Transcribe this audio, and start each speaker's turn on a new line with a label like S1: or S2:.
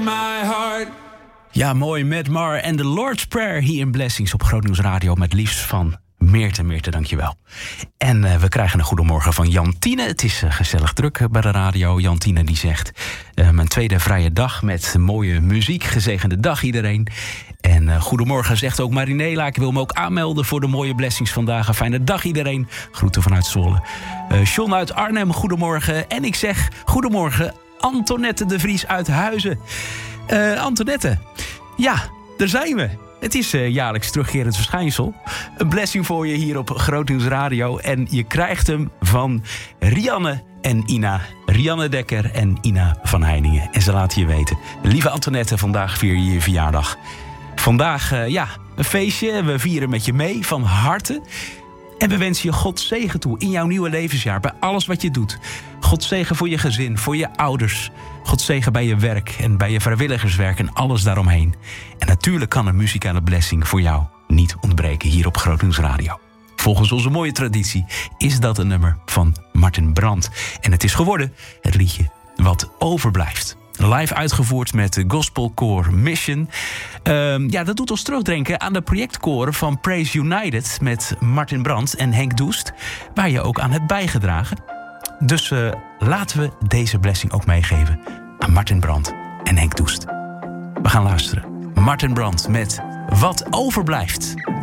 S1: My heart.
S2: Ja, mooi. Matt Maher en The Lord's Prayer hier in Blessings op Groot Nieuws Radio met liefst van Meerte, dankjewel. En we krijgen een goedemorgen van Jantine. Het is gezellig druk bij de radio. Jantine die zegt, mijn tweede vrije dag met mooie muziek. Gezegende dag iedereen. En goedemorgen zegt ook Marinela. Ik wil me ook aanmelden voor de mooie Blessings vandaag. Een fijne dag iedereen. Groeten vanuit Zwolle. John uit Arnhem, goedemorgen. En ik zeg goedemorgen Antoinette de Vries uit Huizen. Antoinette, ja, daar zijn we. Het is jaarlijks terugkerend verschijnsel. Een blessing voor je hier op Groot Nieuws Radio. En je krijgt hem van Rianne en Ina. Rianne Dekker en Ina van Heiningen. En ze laten je weten. Lieve Antoinette, vandaag vier je je verjaardag. Vandaag, een feestje. We vieren met je mee, van harte. En we wensen je God zegen toe in jouw nieuwe levensjaar. Bij alles wat je doet. God zegen voor je gezin, voor je ouders. God zegen bij je werk en bij je vrijwilligerswerk en alles daaromheen. En natuurlijk kan een muzikale blessing voor jou niet ontbreken hier op Groot Nieuws Radio. Volgens onze mooie traditie is dat een nummer van Martin Brandt. En het is geworden het liedje Wat Overblijft. Live uitgevoerd met de gospelkoor Mission. Dat doet ons terugdenken aan de projectkoren van Praise United met Martin Brandt en Henk Doest, waar je ook aan hebt bijgedragen. Dus laten we deze blessing ook meegeven aan Martin Brandt en Henk Doest. We gaan luisteren. Martin Brandt met Wat Overblijft.